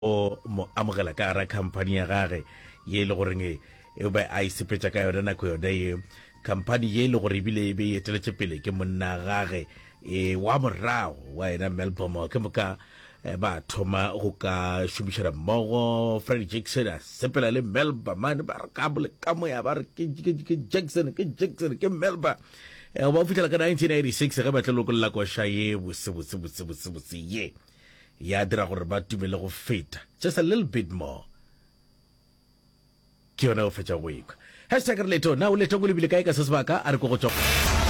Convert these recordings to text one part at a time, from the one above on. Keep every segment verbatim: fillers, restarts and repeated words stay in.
o mo amogela ka ra company ya gage ye le goreng e ba a isepetsa ka yona nako yona e company ye le gore bile e be eteletse pele ke monna gage e wa morao wa ena Melbourne ke moka ba thoma go ka shumishara mmogo Freddie Jackson a sepela le Melbourne man ba ka bole ka moya ba re ke Jackson ke Jackson ke Melbourne e ba fitela ka nineteen eighty-six ga ba tlelo go la go shaye bose bose bose bose bose ye ya dira gore ba tumele go feta just a little bit more ke yona o fetsa go ikwa hashtag leto na o leto go lebile kae ka se sebaka a re go go tswa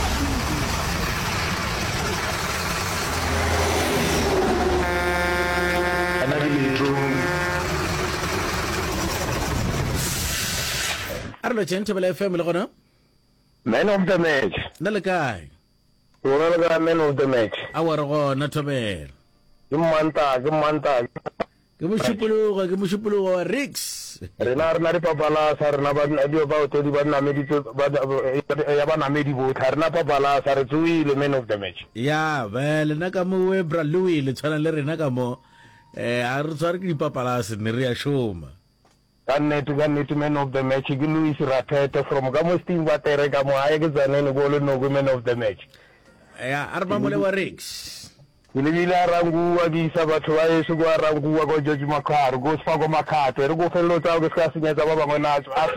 Arlo chen tebele F M le gona Man of the match na le kae Rona le man of the match awara go na tobel ke manta ke manta ke mo shupulugo ke mo shupulugo wa Rix rena rena re papala sa rena ba di ba to di ba na medi ba ya ba na medi bo rena papala sa re tsui le man of the match ya bele na ka mo we bra Louis le tshwana le rena ka mo eh a re tsware ke di papala se ne re ya shoma kanne to kanne to man of the match ke Louis Ratete from ka mo steam ba tere ka mo aye ke tsane ne go le no man of the match ya arba mo le wa Rix ile bila rangu wa di sabatho wa yesu go rangu wa go George Makar go sfa go makate re go fello tsa go ska senya tsa ba bangwe natso a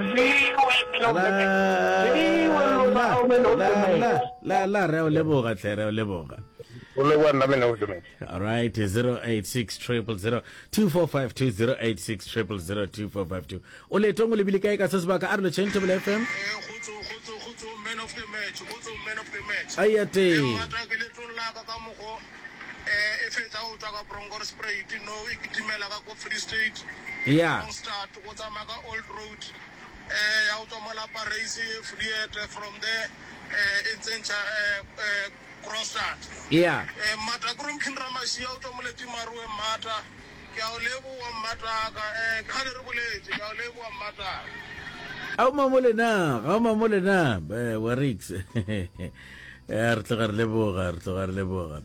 la la re o leboga tle re o leboga o le wa nna mena o tsome all right zero eight six zero zero zero two four five two zero eight six zero zero zero two four five two o le tongo le bile kae ka se sebaka a re le chente bele F M khutso khutso khutso man of the match khutso man of the match ayate mata ke le tlola ka ka mogo eh e fetsa o tsaka Bronco Spray no ikitimela ka go Free State yeah start go tsamaya ka Old Road eh ya o tsomala pa race Freet from there eh it's in eh cross start yeah eh mata krum khinra mashia o tsomole timarwe mata ke a o lebo wa mata ka eh khale re boletse ke a o lebo wa mata au mamole na ga mamole na be wa Rix er tloga re leboga re tloga re leboga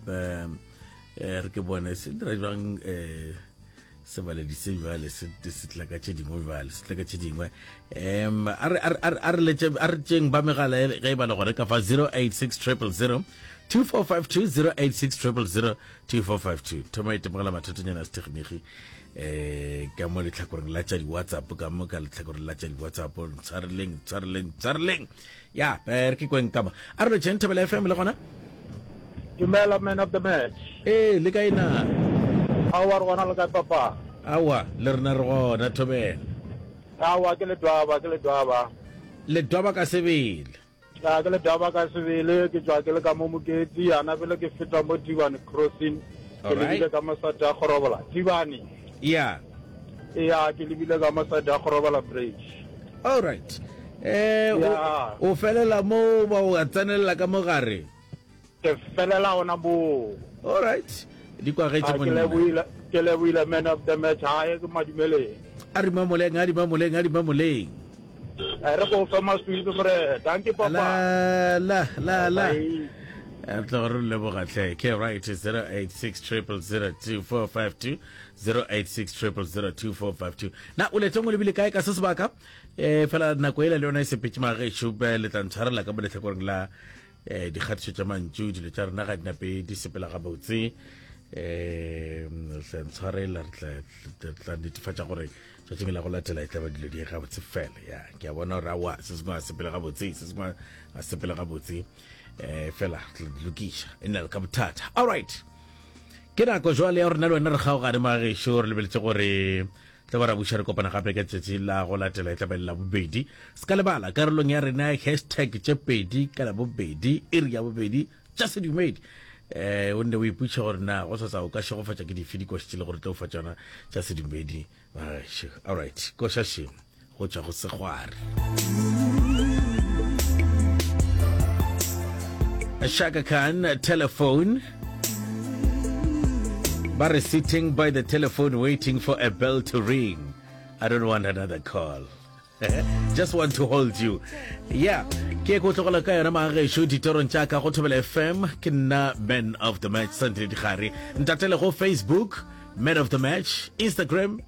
er ke bona se dira jang eh se vale di se vale se se tla ka tše dingwe vale se tla ka tše dingwe em ar ar ar ar le ar tšeng ba megala ge ba le gore ka fa zero eight six zero zero zero two four five two zero eight six zero zero zero two four five two thoma ite mogala mathatonyana se tekniki eh ka mo le tlhakoreng la tša di WhatsApp ka mo ka le tlhakoreng la tša di WhatsApp tsarleng tsarleng tsarleng ya per ke kweng ka ba ar le chente bele F M le gona Dumela man of the match eh le ka ina awar wana le ka papa awa le rena re gona thobela awa ke le dwaba ke le dwaba le dwaba ka sebele ka ke le dwaba ka sebele ke tswa ke le ka mo moketsi ana pele ke feta mo Diwan crossing ke le ile ka masata khorobola Diwan yeah yeah ke le ile ka masata khorobola bridge all right eh o felela mo ba o tsanela ka mogare ke felela ona bo all right di kwa ge ke le buila ke le buila man of the match ha e ke madumele a re mamoleng a di mamoleng a di mamoleng a re go fa maswidi bre thank you papa la la la la a tlo re le boga tle ke right zero eight six zero zero zero two four five two zero eight six zero zero zero two four five two na o le tongo le bile kae ka se sebaka eh fela nako ile le yona se pitchma ge shuba le tantshara ka bole tlhakoreng la eh di khatso tša mantšu di le tša rena ga dina pe di sepela ga botse eh se ntshwarela re tla netefatša gore tšatšing la go latela e tla ba dilo di ga botse fela ya ke a bona gore awa se sengwe a sepela ga botse se sengwe a sepela ga botse eh fela lokiša e nna le ka bothata all right ke nako jwale ya gore na le wena re kgaogane magešo re lebeletse gore tla bara buša re kopana gape ka tšatši la go latela e tla ba le la bobedi se ka lebala karolong ya rena hashtag tše pedi ka la bobedi e re ya bobedi tša sedumedi eh o nne o iputša gore na go sa o ka šegofatša ke difedi košitše le gore tlo o fa tšona tša sedumedi all right koša šeng go tšwa go segware Shaka Khan telephone but sitting by the telephone waiting for a bell to ring. I don't want another call. Just want to hold you. Yeah. Ke go tlogola ka yona ma ge sho ditorong tša ka go thobela F M ke nna man of the match Sunday Dikgare ntatele go Facebook Man of the match, Instagram